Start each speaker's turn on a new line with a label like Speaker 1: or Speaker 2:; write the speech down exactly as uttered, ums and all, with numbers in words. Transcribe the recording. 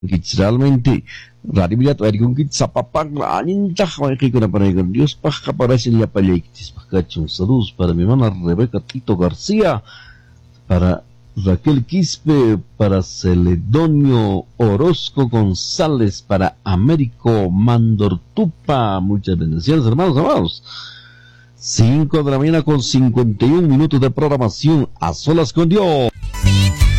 Speaker 1: Kits realmente rari bilat wari kung kits sa papag aninta kay ko na panay con Dios pa kaparasin niya paliktis pakachong salus para mi mana Rebeca Tito García, para Raquel Quispe, para Celedonio Orozco González, para Américo Mandortupa. Muchas bendiciones, hermanos amados. Cinco de la mañana con cincuenta y un minutos de programación a solas con Dios.